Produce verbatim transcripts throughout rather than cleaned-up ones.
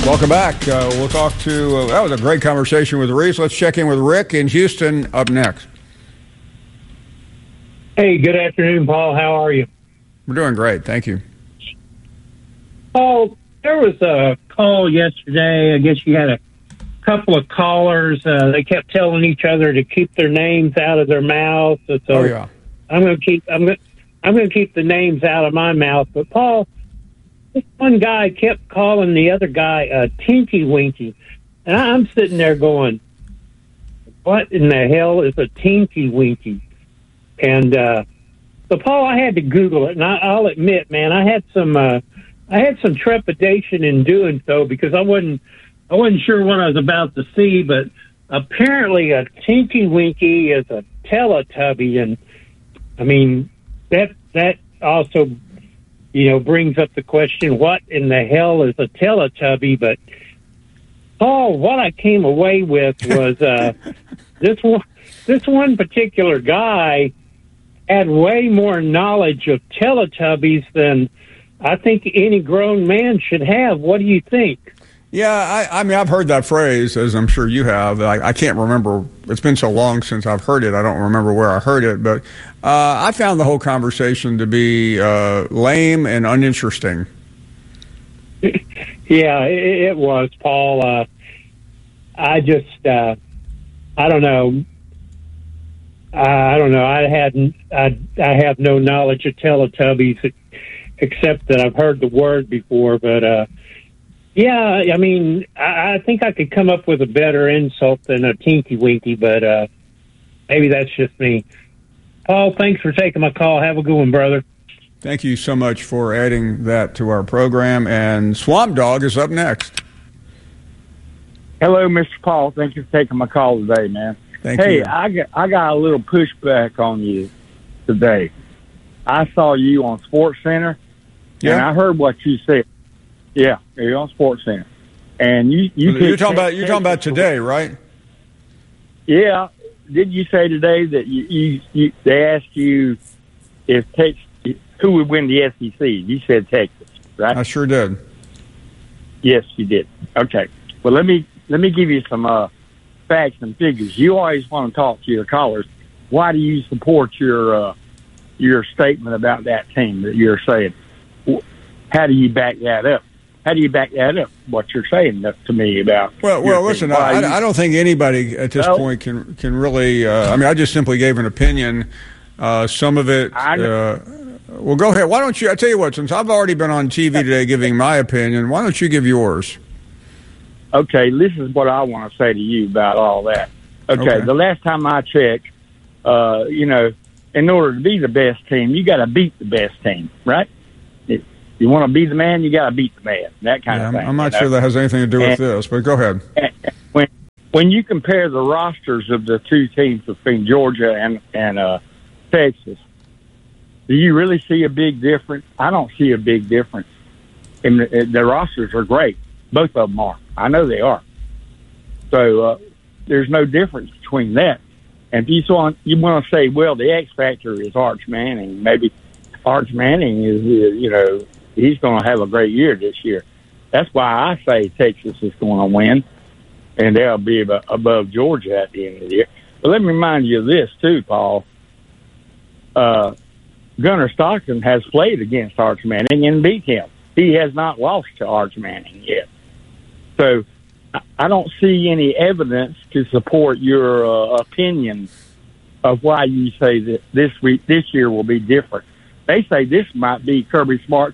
Welcome back. Uh, we'll talk to, uh, that was a great conversation with Reese. Let's check in with Rick in Houston up next. Hey, good afternoon, Paul. How are you? We're doing great. Thank you. Paul, there was a call yesterday. I guess you had a couple of callers. Uh, they kept telling each other to keep their names out of their mouths. So oh, yeah. I'm going to keep, I'm going I'm going to keep the names out of my mouth. But Paul, this one guy kept calling the other guy a Tinky Winky. And I'm sitting there going, what in the hell is a Tinky Winky? And uh, so, Paul, I had to Google it. And I, I'll admit, man, I had some uh, I had some trepidation in doing so because I wasn't, I wasn't sure what I was about to see. But apparently a Tinky Winky is a Teletubby. And, I mean, that that also... you know, brings up the question, what in the hell is a Teletubby? But, Paul, what I came away with was uh, this one this one particular guy had way more knowledge of Teletubbies than I think any grown man should have. What do you think? Yeah, I, I mean, I've heard that phrase, as I'm sure you have. I, I can't remember. It's been so long since I've heard it. I don't remember where I heard it. But uh, I found the whole conversation to be uh, lame and uninteresting. Yeah, it, it was, Paul. Uh, I just, uh, I don't know. I don't know. I hadn't. I, I have no knowledge of Teletubbies except that I've heard the word before. But uh, yeah, I mean, I, I think I could come up with a better insult than a Tinky Winky, but uh, maybe that's just me. Paul, thanks for taking my call. Have a good one, brother. Thank you so much for adding that to our program. And Swamp Dog is up next. Hello, Mister Paul. Thank you for taking my call today, man. Thank hey, you. Hey, I got, I got a little pushback on you today. I saw you on Sports Center, yeah. and I heard what you said. Yeah, you're on Sports Center, and you you you're talking about you're talking about today, right? Yeah. Did you say today that you, you, you they asked you if Texas, who would win the S E C? You said Texas, right? I sure did. Yes, you did. Okay. Well, let me let me give you some uh, facts and figures. You always want to talk to your callers. Why do you support your uh, your statement about that team that you're saying? How do you back that up? How do you back that up? What you're saying to me about? Well, well, listen. I, I don't think anybody at this well, point can can really. Uh, I mean, I just simply gave an opinion. Uh, some of it. Uh, well, go ahead. Why don't you? I tell you what. Since I've already been on T V today giving my opinion, why don't you give yours? Okay, this is what I want to say to you about all that. Okay, okay. The last time I checked, uh, you know, in order to be the best team, you got to beat the best team, right? If you want to be the man, you got to beat the man. That kind yeah, of thing. I'm not you sure know? that has anything to do with and, this, but go ahead. And when when you compare the rosters of the two teams between Georgia and and uh, Texas, do you really see a big difference? I don't see a big difference. And the, the rosters are great. Both of them are. I know they are. So uh, there's no difference between that. And if you want, you want to say, well, the X factor is Arch Manning. Maybe Arch Manning is, you know, he's going to have a great year this year. That's why I say Texas is going to win, and they'll be above Georgia at the end of the year. But let me remind you of this, too, Paul. Uh, Gunnar Stockton has played against Arch Manning and beat him. He has not lost to Arch Manning yet. So I don't see any evidence to support your uh, opinion of why you say that this week, this year will be different. They say this might be Kirby Smart's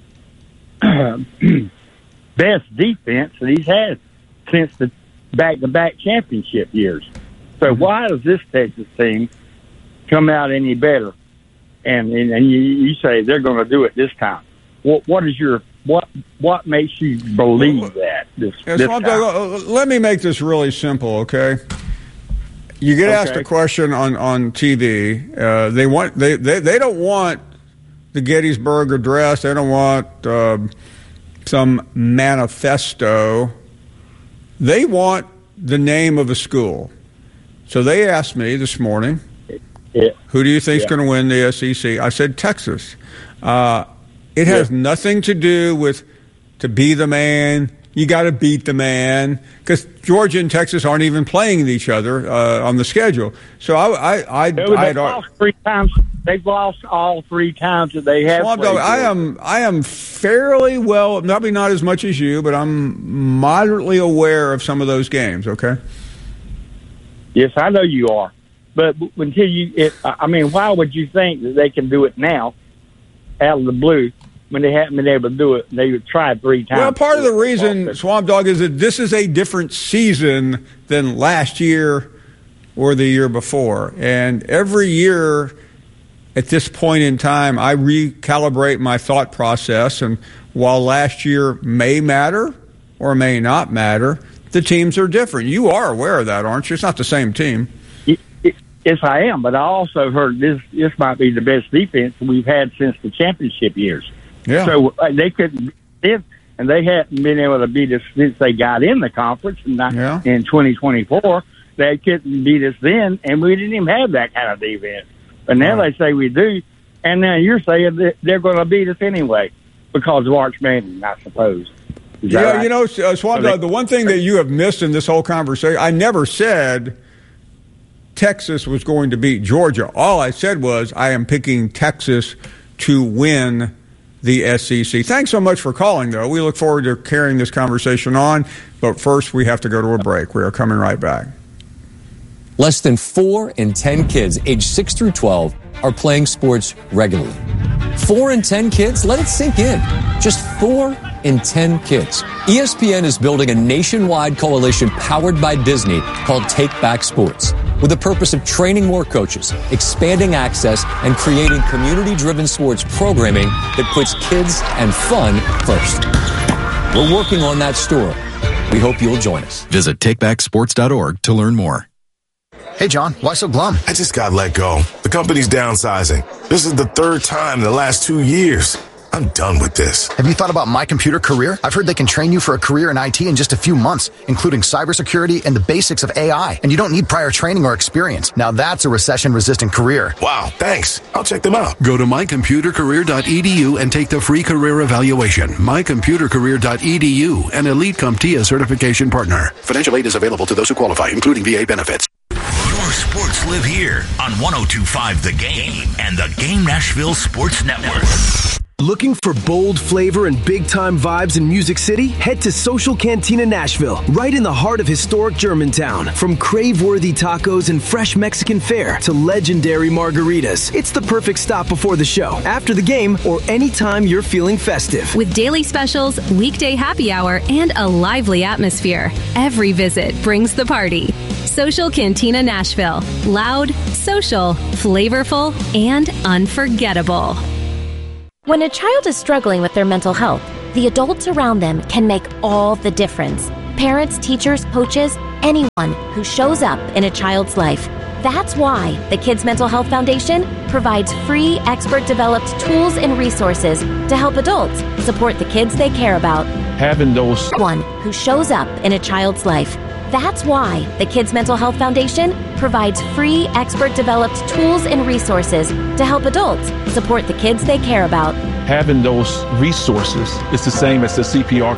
best defense that he's had since the back-to-back championship years. So why does this Texas team come out any better? And and, and you, you say they're going to do it this time. What what is your what what makes you believe that this, yes, this well, time? Let me make this really simple, okay? You get okay. asked a question on on T V. Uh, they want they, they they don't want the Gettysburg Address. They don't want uh, some manifesto. They want the name of a school. So they asked me this morning, yeah. who do you think is yeah. going to win the S E C? I said Texas. Uh, it has yeah. nothing to do with to be the man, you got to beat the man, because Georgia and Texas aren't even playing each other uh, on the schedule. So I, I, I, They've I'd, lost three times. They've lost all three times that they have. Swamp played. Dog, I am, I am fairly well, probably not as much as you, but I'm moderately aware of some of those games. Okay. Yes, I know you are, but until you, it, I mean, why would you think that they can do it now, out of the blue? When they haven't been able to do it, they tried three times. Well, part of the reason, Swamp Dog, is that this is a different season than last year or the year before. And every year at this point in time, I recalibrate my thought process. And while last year may matter or may not matter, the teams are different. You are aware of that, aren't you? It's not the same team. Yes, I am. But I also heard this, this might be the best defense we've had since the championship years. Yeah. So uh, they couldn't, and they hadn't been able to beat us since they got in the conference in, yeah. in twenty twenty-four. They couldn't beat us then, and we didn't even have that kind of defense. But now right. they say we do, and now you're saying that they're going to beat us anyway because of Arch Manning, I suppose. Is yeah, right? you know, uh, Swamp Dog, the one thing that you have missed in this whole conversation, I never said Texas was going to beat Georgia. All I said was I am picking Texas to win the S E C. Thanks so much for calling, though. We look forward to carrying this conversation on. But first, we have to go to a break. We are coming right back. Less than four in ten kids aged six through twelve are playing sports regularly. Four in ten kids? Let it sink in. Just four in ten kids. E S P N is building a nationwide coalition powered by Disney called Take Back Sports, with the purpose of training more coaches, expanding access, and creating community-driven sports programming that puts kids and fun first. We're working on that story. We hope you'll join us. Visit take back sports dot org to learn more. Hey, John, why so glum? I just got let go. The company's downsizing. This is the third time in the last two years. I'm done with this. Have you thought about My Computer Career? I've heard they can train you for a career in I T in just a few months, including cybersecurity and the basics of A I. And you don't need prior training or experience. Now that's a recession-resistant career. Wow, thanks. I'll check them out. Go to my computer career dot e d u and take the free career evaluation. my computer career dot e d u, an Elite CompTIA certification partner. Financial aid is available to those who qualify, including V A benefits. Your sports live here on one oh two point five The Game and the Game Nashville Sports Network. Looking for bold flavor and big-time vibes in Music City? Head to Social Cantina Nashville, right in the heart of historic Germantown. From crave-worthy tacos and fresh Mexican fare to legendary margaritas, it's the perfect stop before the show, after the game, or anytime you're feeling festive. With daily specials, weekday happy hour, and a lively atmosphere, every visit brings the party. Social Cantina Nashville. Loud, social, flavorful, and unforgettable. When a child is struggling with their mental health, the adults around them can make all the difference. Parents, teachers, coaches, anyone who shows up in a child's life. That's why the Kids Mental Health Foundation provides free, expert-developed tools and resources to help adults support the kids they care about. Having those... One who shows up in a child's life. That's why the Kids Mental Health Foundation provides free, expert-developed tools and resources to help adults support the kids they care about. Having those resources is the same as the C P R